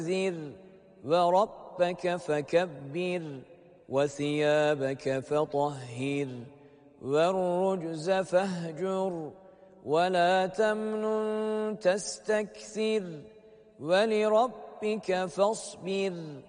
وربك فكبر وثيابك فطهر والرجز فاهجر ولا تمنن تستكثر ولربك فاصبر